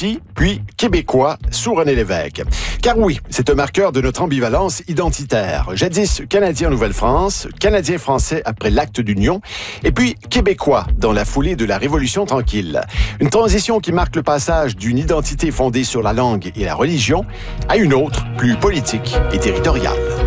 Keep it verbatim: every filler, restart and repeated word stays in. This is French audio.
Métis, puis Québécois sous René Lévesque. Car oui, c'est un marqueur de notre ambivalence identitaire. Jadis Canadien en Nouvelle-France, Canadien français après l'acte d'union, et puis Québécois dans la foulée de la Révolution tranquille. Une transition qui marque le passage d'une identité fondée sur la langue et la religion à une autre, plus politique et territoriale.